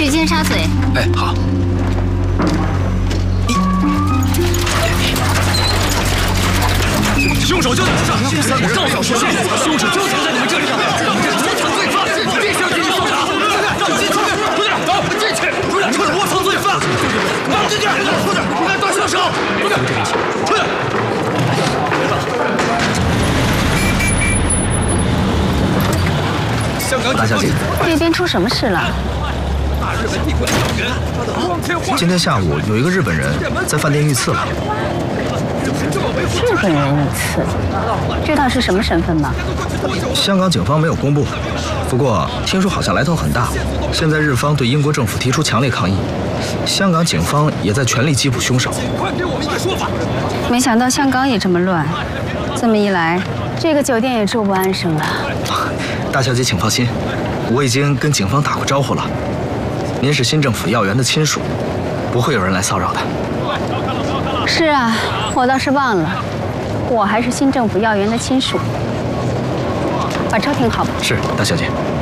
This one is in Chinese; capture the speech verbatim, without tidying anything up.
取剑插嘴。 哎，好。凶手就在这上，三个人照小说，凶手就藏在你们这里。你们这是窝藏罪犯，我必须要进去搜查。让进去，快点，走，进去，快点，这是窝藏罪犯。让进去，快点，快点，抓凶手，快点，快点。 大小姐， 这边出什么事了？ 今天下午有一个日本人在饭店遇刺了。 日本人遇刺，知道是什么身份吗？ 香港警方没有公布，不过听说好像来头很大。现在日方对英国政府提出强烈抗议，香港警方也在全力缉捕凶手。 快给我们一个说法！ 没想到香港也这么乱，这么一来，这个酒店也住不安生了。 大小姐，请放心，我已经跟警方打过招呼了。您是新政府要员的亲属，不会有人来骚扰的。 是啊，我倒是忘了，我还是新政府要员的亲属。把车停好吧。 是，大小姐。